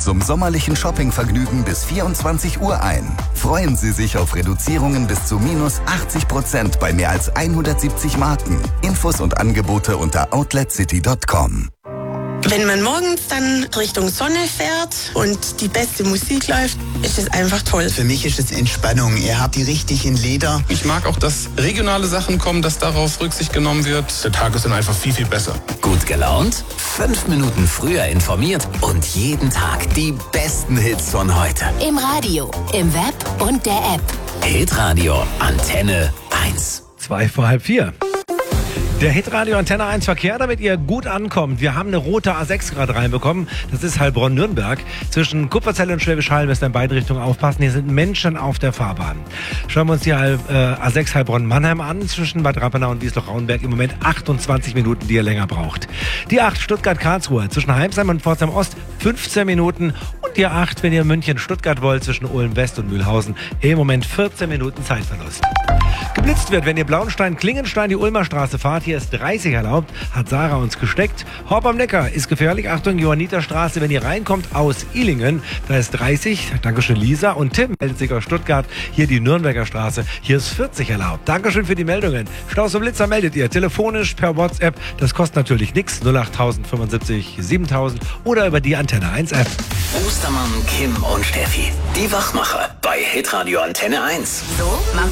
zum sommerlichen Shoppingvergnügen bis 24 Uhr ein. Freuen Sie sich auf Reduzierungen bis zu minus 80% bei mehr als 170 Marken. Infos und Angebote unter outletcity.com. Wenn man morgens dann Richtung Sonne fährt und die beste Musik läuft, ist es einfach toll. Für mich ist es Entspannung. Ihr habt die richtigen Lieder. Ich mag auch, dass regionale Sachen kommen, dass darauf Rücksicht genommen wird. Der Tag ist dann einfach viel, viel besser. Gut gelaunt? 5 Minuten früher informiert und jeden Tag die besten Hits von heute. Im Radio, im Web und der App. Hitradio Antenne 1. 3:02. Der Hitradio Antenne 1 Verkehr, damit ihr gut ankommt. Wir haben eine rote A6 gerade reinbekommen. Das ist Heilbronn-Nürnberg. Zwischen Kupferzelle und Schwäbisch Hall müsst ihr in beide Richtungen aufpassen. Hier sind Menschen auf der Fahrbahn. Schauen wir uns die A6 Heilbronn-Mannheim an. Zwischen Bad Rappenau und Wiesloch-Rauenberg im Moment 28 Minuten, die ihr länger braucht. Die 8 Stuttgart-Karlsruhe zwischen Heimsheim und Pforzheim-Ost 15 Minuten. Und die 8, wenn ihr München-Stuttgart wollt, zwischen Ulm-West und Mühlhausen im Moment 14 Minuten Zeitverlust. Geblitzt wird, wenn ihr Blauenstein-Klingenstein die Ulmer Straße fahrt. Hier ist 30 erlaubt, hat Sarah uns gesteckt. Horb am Neckar ist gefährlich. Achtung, Johanniterstraße, wenn ihr reinkommt aus Ilingen, da ist 30. Dankeschön, Lisa. Und Tim meldet sich aus Stuttgart. Hier die Nürnberger Straße. Hier ist 40 erlaubt. Dankeschön für die Meldungen. Staus und Blitzer meldet ihr telefonisch per WhatsApp. Das kostet natürlich nichts. 08000 75 7000 oder über die Antenne 1 App. Ostermann, Kim und Steffi. Die Wachmacher bei Hitradio Antenne 1. So macht